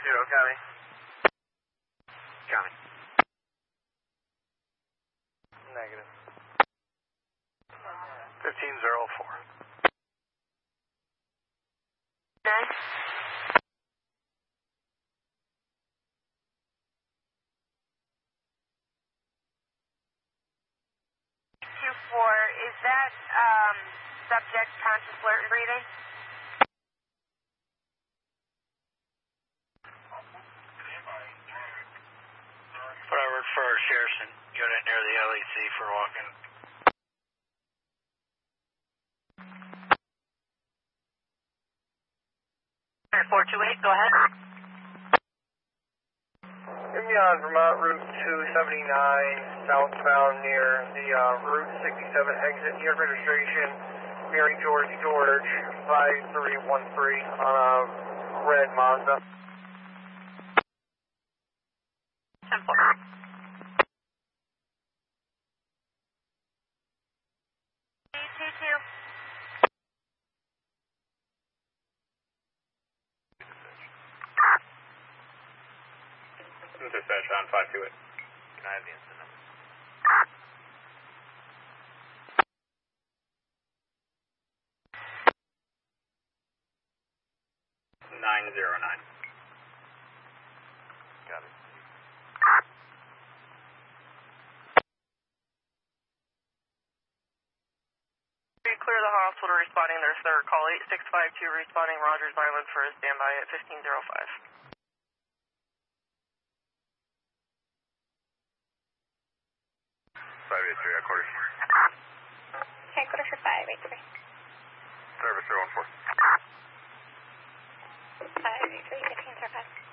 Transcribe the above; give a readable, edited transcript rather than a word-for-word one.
copy. Copy. Negative. 1504. Nice. 2-4, is that subject conscious, alert, and breathing? Whatever for Sherrison, unit near the LEC for walking. 428, go ahead. Give me on Vermont Route 279, southbound near the Route 67 exit, near registration, Mary George George, 5313 on a red Mazda. 10-4. Dispatch on 528. Can I have the incident number? 909. Got it. Clear the hospital responding their third call, 8652 responding Rogers Island for a standby at 1505. 583, at quarters. Okay, quarter for 583. Service 014. 583, 1505.